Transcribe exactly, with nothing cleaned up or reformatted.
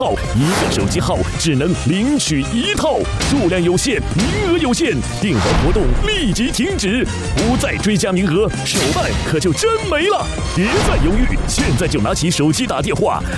一个手机号只能领取一套，数量有限，名额有限，订单活动立即停止，不再追加名额，手办可就真没了。别再犹豫，现在就拿起手机打电话